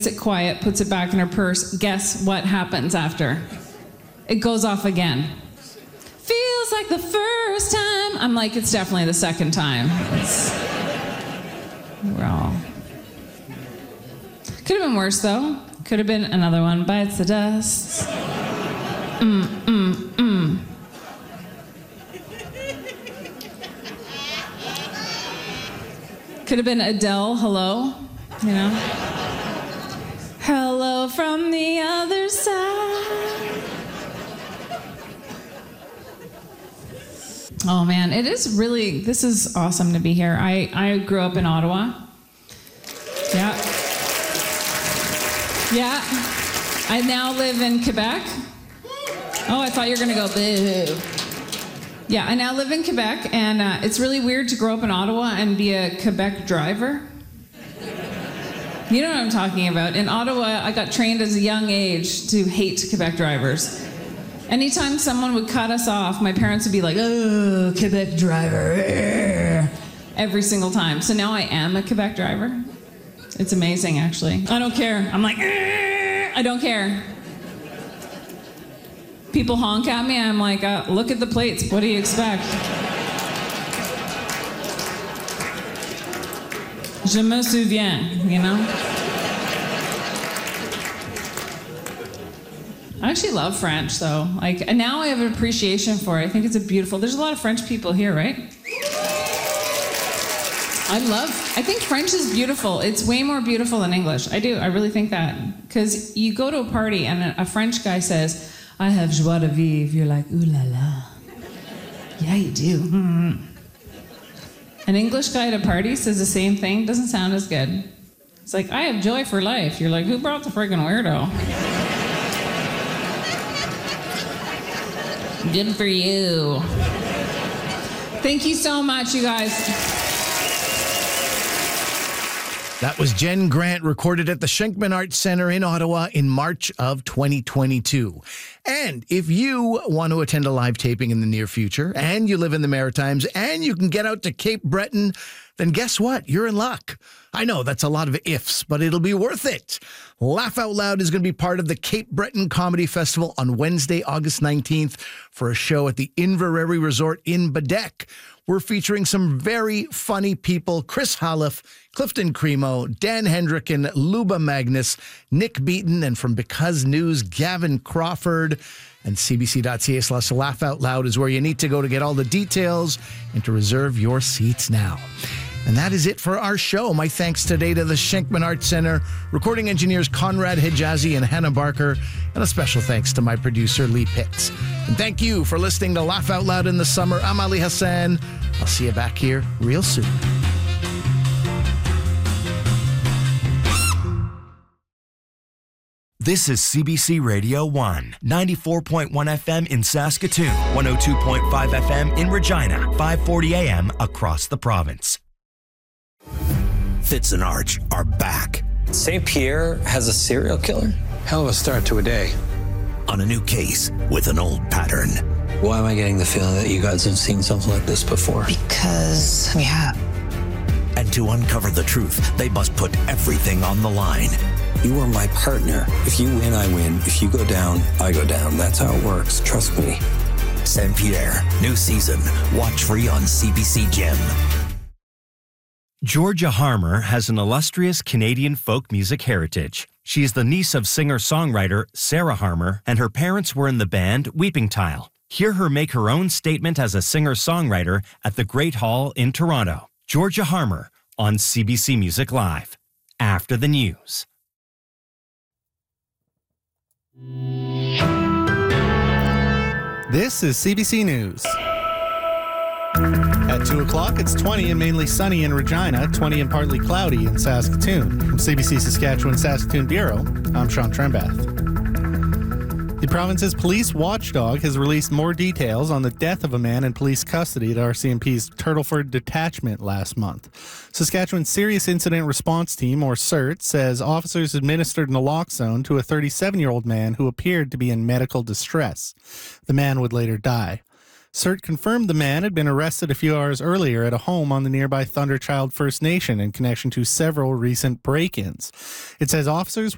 it quiet, puts it back in her purse. Guess what happens after? It goes off again. Feels like the first time. I'm like, it's definitely the second time. We're all... Could have been worse, though. Could have been another one bites the dust. Could have been Adele, hello, you know? Hello from the other side. Oh man, it is really, this is awesome to be here. I grew up in Ottawa. Yeah. Yeah. I now live in Quebec. Oh, I thought you were gonna go boo. Yeah, I now live in Quebec, and it's really weird to grow up in Ottawa and be a Quebec driver. You know what I'm talking about. In Ottawa, I got trained as a young age to hate Quebec drivers. Anytime someone would cut us off, my parents would be like, oh, Quebec driver, every single time. So now I am a Quebec driver. It's amazing, actually. I don't care. I'm like, I don't care. People honk at me, I'm like, look at the plates, what do you expect? Je me souviens, you know? I actually love French, though. Like, and now I have an appreciation for it. I think it's there's a lot of French people here, right? I think French is beautiful. It's way more beautiful than English. I do, I really think that. Because you go to a party and a French guy says, I have joie de vivre. You're like, ooh la la. Yeah, you do. Mm-hmm. An English guy at a party says the same thing, doesn't sound as good. It's like, I have joy for life. You're like, who brought the friggin' weirdo? Good for you. Thank you so much, you guys. That was Jen Grant, recorded at the Shenkman Arts Centre in Ottawa in March of 2022. And if you want to attend a live taping in the near future, and you live in the Maritimes, and you can get out to Cape Breton, then guess what? You're in luck. I know that's a lot of ifs, but it'll be worth it. Laugh Out Loud is going to be part of the Cape Breton Comedy Festival on Wednesday, August 19th for a show at the Inverary Resort in Badek. We're featuring some very funny people: Chris Halleff, Clifton Cremo, Dan Hendricken, Luba Magnus, Nick Beaton, and from Because News, Gavin Crawford. And cbc.ca/Laugh Out Loud is where you need to go to get all the details and to reserve your seats now. And that is it for our show. My thanks today to the Shenkman Arts Centre, recording engineers Conrad Hijazi and Hannah Barker, and a special thanks to my producer, Lee Pitts. And thank you for listening to Laugh Out Loud in the Summer. I'm Ali Hassan. I'll see you back here real soon. This is CBC Radio 1, 94.1 FM in Saskatoon, 102.5 FM in Regina, 540 AM across the province. Fitz and Arch are back. St. Pierre has a serial killer? Hell of a start to a day. On a new case with an old pattern. Why am I getting the feeling that you guys have seen something like this before? Because we have. And to uncover the truth, they must put everything on the line. You are my partner. If you win, I win. If you go down, I go down. That's how it works. Trust me. St. Pierre, new season. Watch free on CBC Gem. Georgia Harmer has an illustrious Canadian folk music heritage. She is the niece of singer-songwriter Sarah Harmer, and her parents were in the band Weeping Tile. Hear her make her own statement as a singer-songwriter at the Great Hall in Toronto. Georgia Harmer on CBC Music Live. After the news. This is CBC News. At 2 o'clock, it's 20 and mainly sunny in Regina, 20 and partly cloudy in Saskatoon. From CBC Saskatchewan Saskatoon Bureau, I'm Sean Trembath. The province's police watchdog has released more details on the death of a man in police custody at RCMP's Turtleford detachment last month. Saskatchewan's Serious Incident Response Team, or CERT, says officers administered naloxone to a 37-year-old man who appeared to be in medical distress. The man would later die. CERT confirmed the man had been arrested a few hours earlier at a home on the nearby Thunderchild First Nation in connection to several recent break-ins. It says officers